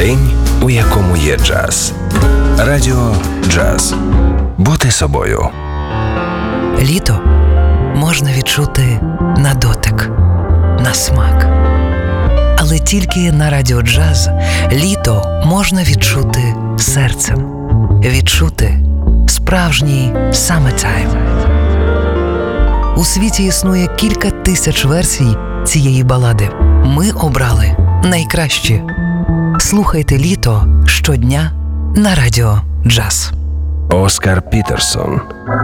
День, у якому є джаз. Радіо Джаз. Бути собою. Літо можна відчути на дотик, на смак. Але тільки на Радіо Джаз літо можна відчути серцем. Відчути справжній summertime. У світі існує кілька тисяч версій цієї балади. Ми обрали найкращі. Слухайте літо щодня на Радіо Джаз. Оскар Пітерсон.